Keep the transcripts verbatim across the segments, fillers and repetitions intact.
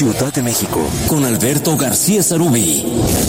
Ciudad de México, con Alberto García Zarubi.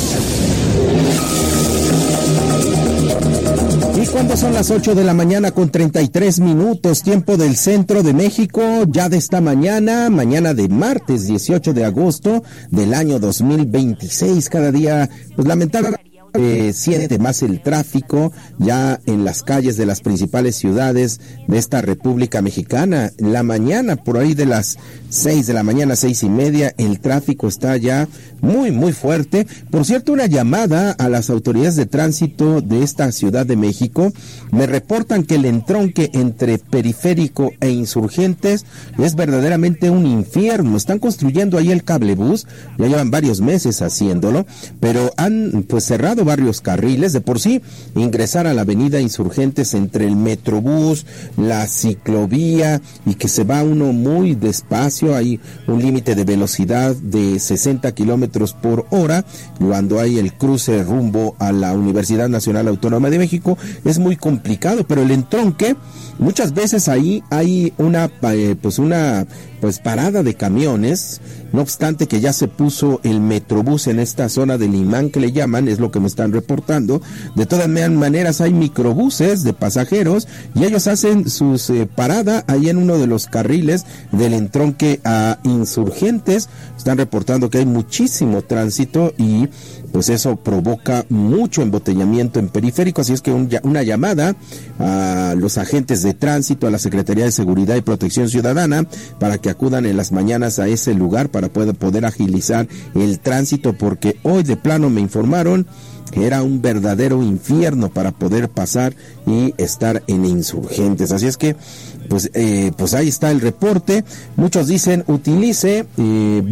Y cuando son las ocho de la mañana con treinta y tres minutos, tiempo del centro de México, ya de esta mañana, mañana de martes dieciocho de agosto del año dos mil veintiséis, cada día, pues lamentablemente, Eh, siente más el tráfico ya en las calles de las principales ciudades de esta República Mexicana. La mañana, por ahí de las seis de la mañana, seis y media, el tráfico está ya muy, muy fuerte. Por cierto, una llamada a las autoridades de tránsito de esta Ciudad de México. Me reportan que el entronque entre Periférico e Insurgentes es verdaderamente un infierno. Están construyendo ahí el cablebús, ya llevan varios meses haciéndolo, pero han pues cerrado varios carriles. De por sí, ingresar a la avenida Insurgentes entre el Metrobús, la ciclovía, y que se va uno muy despacio, hay un límite de velocidad de sesenta kilómetros por hora, cuando hay el cruce rumbo a la Universidad Nacional Autónoma de México, es muy complicado, pero el entronque, muchas veces ahí hay una, eh, pues una, pues parada de camiones. No obstante que ya se puso el Metrobús en esta zona del imán que le llaman, es lo que me están reportando. De todas maneras hay microbuses de pasajeros y ellos hacen sus eh, parada ahí en uno de los carriles del entronque a Insurgentes. Están reportando que hay muchísimo tránsito y pues eso provoca mucho embotellamiento en Periférico, así es que un, una llamada a los agentes de tránsito, a la Secretaría de Seguridad y Protección Ciudadana, para que acudan en las mañanas a ese lugar para poder, poder agilizar el tránsito, porque hoy de plano me informaron que era un verdadero infierno para poder pasar y estar en Insurgentes. Así es que pues, eh, pues ahí está el reporte. Muchos dicen utilice eh,